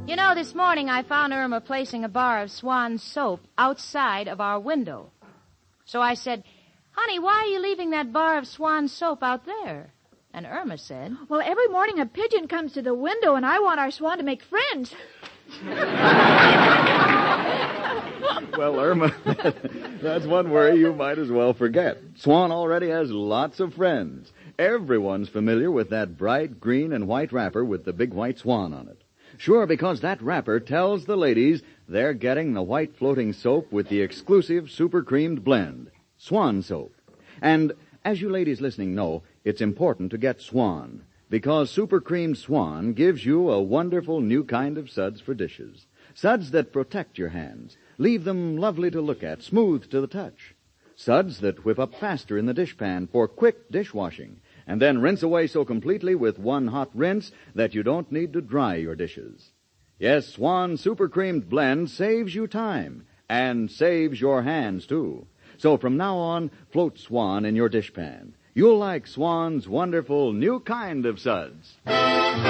You know, this morning I found Irma placing a bar of Swan soap outside of our window. So I said, "Honey, why are you leaving that bar of Swan soap out there?" And Irma said, "Well, every morning a pigeon comes to the window, and I want our Swan to make friends." Well, Irma, that's one worry you might as well forget. Swan already has lots of friends. Everyone's familiar with that bright green and white wrapper with the big white swan on it. Sure, because that wrapper tells the ladies they're getting the white floating soap with the exclusive super creamed blend, Swan soap. And as you ladies listening know, it's important to get Swan, because super creamed Swan gives you a wonderful new kind of suds for dishes. Suds that protect your hands, leave them lovely to look at, smooth to the touch. Suds that whip up faster in the dishpan for quick dishwashing, and then rinse away so completely with one hot rinse that you don't need to dry your dishes. Yes, Swan Super Creamed Blend saves you time and saves your hands, too. So from now on, float Swan in your dishpan. You'll like Swan's wonderful new kind of suds.